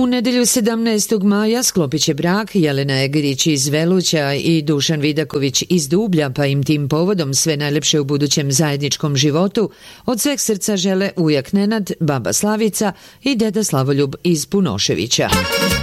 U nedjelju 17. maja sklopit će brak Jelena Egerić iz Veluća i Dušan Vidaković iz Dublja, pa im tim povodom sve najljepše u budućem zajedničkom životu od sveg srca žele ujak Nenad, baba Slavica i deda Slavoljub iz Punoševića.